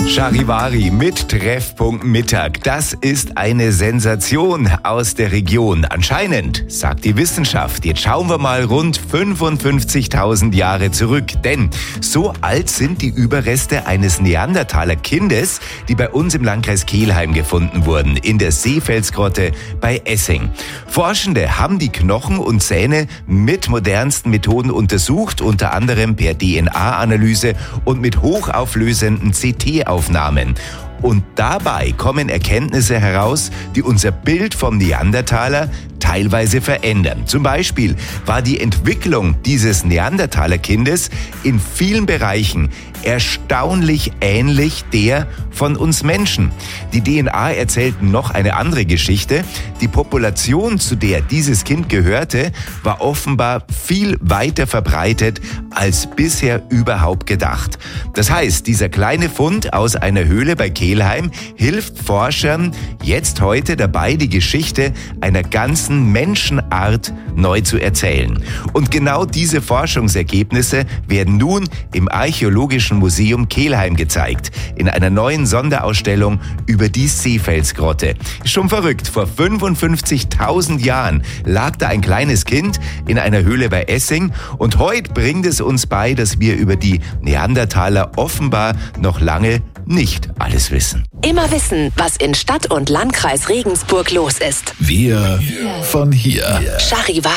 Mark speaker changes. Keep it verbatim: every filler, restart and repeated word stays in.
Speaker 1: Charivari mit Treffpunkt Mittag. Das ist eine Sensation aus der Region. Anscheinend, sagt die Wissenschaft. Jetzt schauen wir mal rund fünfundfünfzigtausend Jahre zurück. Denn so alt sind die Überreste eines Neandertaler-Kindes, die bei uns im Landkreis Kelheim gefunden wurden, in der Seefelsgrotte bei Essing. Forschende haben die Knochen und Zähne mit modernsten Methoden untersucht, unter anderem per D N A-Analyse und mit hochauflösenden C T-Aufnahmen. Und dabei kommen Erkenntnisse heraus, die unser Bild vom Neandertaler teilweise verändern. Zum Beispiel war die Entwicklung dieses Neandertaler-Kindes in vielen Bereichen erstaunlich ähnlich der von uns Menschen. Die D N A erzählt noch eine andere Geschichte. Die Population, zu der dieses Kind gehörte, war offenbar viel weiter verbreitet als bisher überhaupt gedacht. Das heißt, dieser kleine Fund aus einer Höhle bei Kelheim hilft Forschern jetzt heute dabei, die Geschichte einer ganzen Menschenart neu zu erzählen. Und genau diese Forschungsergebnisse werden nun im Archäologischen Museum Kelheim gezeigt, in einer neuen Sonderausstellung über die Seefelsgrotte. Schon verrückt, vor fünfundfünfzigtausend Jahren lag da ein kleines Kind in einer Höhle bei Essing und heute bringt es uns bei, dass wir über die Neandertaler offenbar noch lange nicht alles wissen.
Speaker 2: Immer wissen, was in Stadt und Landkreis Regensburg los ist.
Speaker 3: Wir von hier.
Speaker 2: Charivari.